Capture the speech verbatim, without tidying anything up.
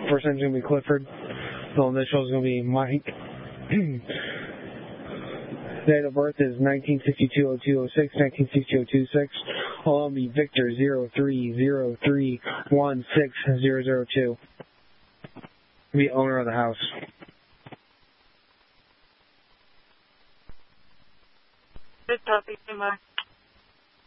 First name's going to be Clifford. The initial is going to be Mike. Date of birth is nineteen sixty-two oh two oh six, nineteen sixty-two oh two six. I'll be Victor zero three zero three one six zero zero two. The owner of the house. Good copy, Mike.